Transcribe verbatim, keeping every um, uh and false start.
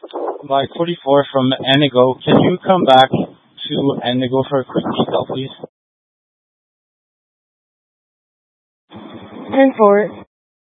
Mike forty-four from Enigo. Can you come back to Enigo for a quick detail, please? ten four.